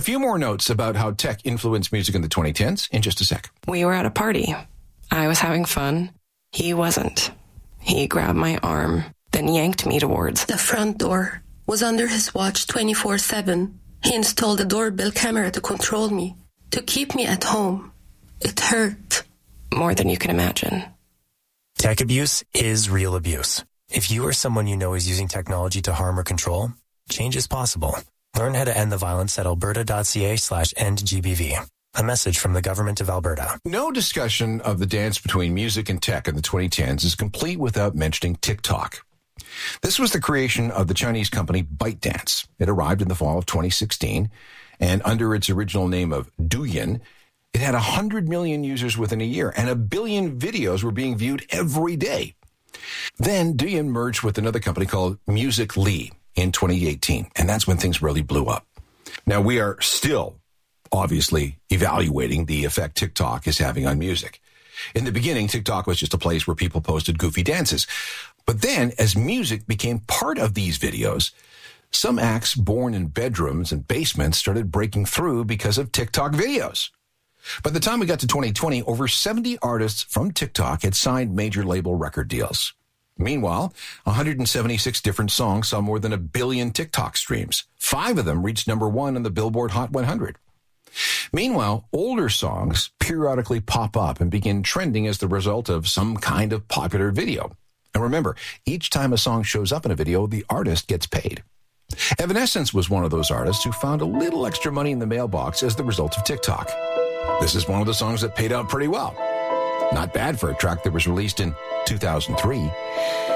A few more notes about how tech influenced music in the 2010s in just a sec. We were at a party. I was having fun. He wasn't. He grabbed my arm, then yanked me towards the front door. Was under his watch 24/7. He installed a doorbell camera to control me, to keep me at home. It hurt. More than you can imagine. Tech abuse is real abuse. If you or someone you know is using technology to harm or control, change is possible. Learn how to end the violence at alberta.ca/endgbv. A message from the Government of Alberta. No discussion of the dance between music and tech in the 2010s is complete without mentioning TikTok. This was the creation of the Chinese company ByteDance. It arrived in the fall of 2016, and under its original name of Douyin, it had 100 million users within a year, and 1 billion videos were being viewed every day. Then Douyin merged with another company called Musical.ly in 2018, and that's when things really blew up. Now, we are still obviously evaluating the effect TikTok is having on music. In the beginning, TikTok was just a place where people posted goofy dances. But then, as music became part of these videos, some acts born in bedrooms and basements started breaking through because of TikTok videos. By the time we got to 2020, over 70 artists from TikTok had signed major label record deals. Meanwhile, 176 different songs saw more than 1 billion TikTok streams. 5 of them reached number 1 on the Billboard Hot 100. Meanwhile, older songs periodically pop up and begin trending as the result of some kind of popular video. And remember, each time a song shows up in a video, the artist gets paid. Evanescence was one of those artists who found a little extra money in the mailbox as the result of TikTok. This is one of the songs that paid out pretty well. Not bad for a track that was released in 2003.